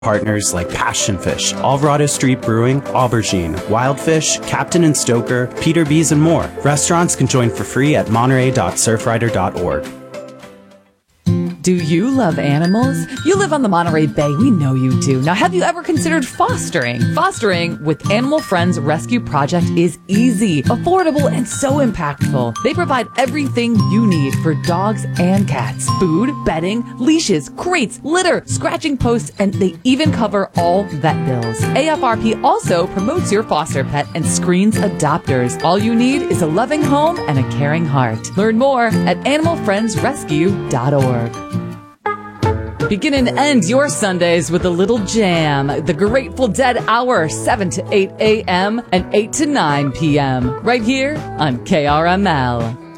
Partners like Passionfish, Alvarado Street Brewing, Aubergine, Wildfish, Captain and Stoker, Peter B's, and more. Restaurants can join for free at monterey.surfrider.org. Do you love animals? You live on the Monterey Bay. We know you do. Now, have you ever considered fostering? Fostering with Animal Friends Rescue Project is easy, affordable, and so impactful. They provide everything you need for dogs and cats. Food, bedding, leashes, crates, litter, scratching posts, and they even cover all vet bills. AFRP also promotes your foster pet and screens adopters. All you need is a loving home and a caring heart. Learn more at animalfriendsrescue.org. Begin and end your Sundays with a little jam. The Grateful Dead Hour, 7 to 8 a.m. and 8 to 9 p.m. right here on KRML.